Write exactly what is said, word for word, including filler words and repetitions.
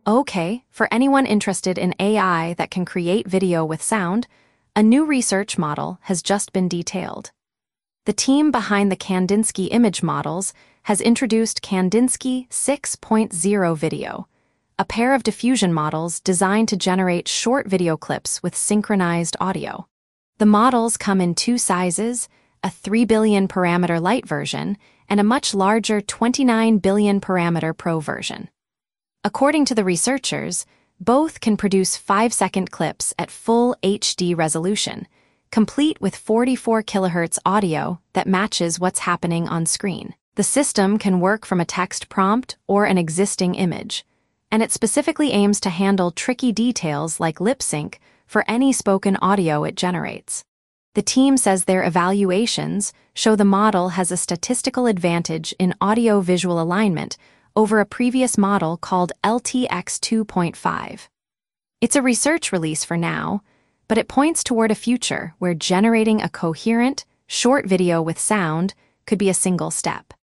Okay, for anyone interested in A I that can create video with sound, a new research model has just been detailed. The team behind the Kandinsky image models has introduced Kandinsky six point oh Video, a pair of diffusion models designed to generate short video clips with synchronized audio. The models come in two sizes, a three billion parameter light version and a much larger twenty-nine billion parameter pro version. According to the researchers, both can produce five-second clips at full H D resolution, complete with forty-four kilohertz audio that matches what's happening on screen. The system can work from a text prompt or an existing image, and it specifically aims to handle tricky details like lip sync for any spoken audio it generates. The team says their evaluations show the model has a statistical advantage in audio-visual alignment over a previous model called L T X two point five. It's a research release for now, but it points toward a future where generating a coherent, short video with sound could be a single step.